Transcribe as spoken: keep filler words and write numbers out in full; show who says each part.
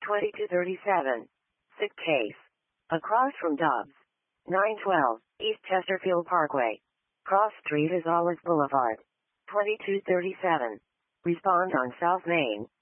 Speaker 1: twenty-two thirty-seven. Sick case. Across from Dobbs. nine twelve, East Chesterfield Parkway. Cross Street is Olive Boulevard. twenty-two thirty-seven. Respond on South Main.